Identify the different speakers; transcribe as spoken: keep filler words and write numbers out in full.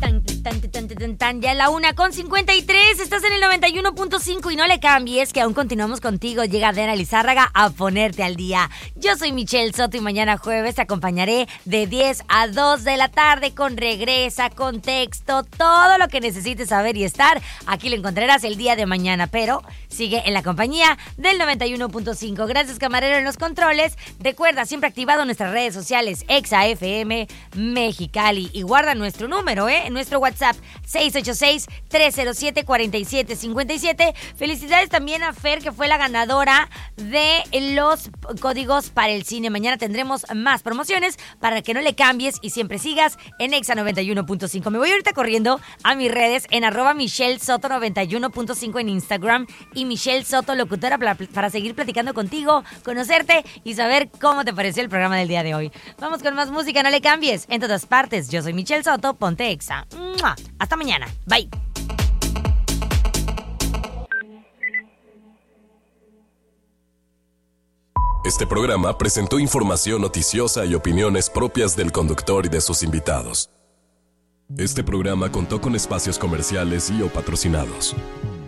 Speaker 1: Tan, tan, tan, tan, tan, ya la una con cincuenta y tres, estás en el noventa y uno punto cinco y no le cambies, que aún continuamos contigo. Llega Adriana Lizárraga a ponerte al día. Yo soy Michelle Soto y mañana jueves te acompañaré de diez a dos de la tarde con Regresa, contexto, todo lo que necesites saber y estar. Aquí lo encontrarás el día de mañana, pero sigue en la compañía del noventa y uno punto cinco. Gracias, camarero, en los controles. Recuerda, siempre activado nuestras redes sociales, Exa F M Mexicali, y guarda nuestro número, ¿eh? Nuestro WhatsApp, seis ocho seis, tres cero siete, cuatro siete cinco siete. Felicidades también a Fer, que fue la ganadora de los códigos para el cine. Mañana tendremos más promociones para que no le cambies y siempre sigas en Exa noventa y uno punto cinco. Me voy ahorita corriendo a mis redes en arroba Michelle Soto noventa y uno punto cinco en Instagram y Michelle Soto Locutora para, para seguir platicando contigo, conocerte y saber cómo te pareció el programa del día de hoy. Vamos con más música, no le cambies. En todas partes, yo soy Michelle Soto, ponte Exa. ¡Mua! Hasta mañana. Bye.
Speaker 2: Este programa presentó información noticiosa y opiniones propias del conductor y de sus invitados. Este programa contó con espacios comerciales y o patrocinados.